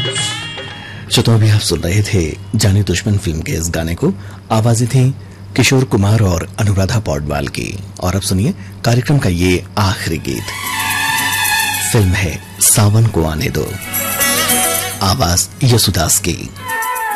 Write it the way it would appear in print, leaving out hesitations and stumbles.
तो अभी आप सुन रहे थे जाने दुश्मन फिल्म के इस गाने को। आवाजें थी किशोर कुमार और अनुराधा पौडवाल की। और अब सुनिए कार्यक्रम का ये आखिरी गीत। फिल्म है सावन को आने दो, आवाज यसुदास की।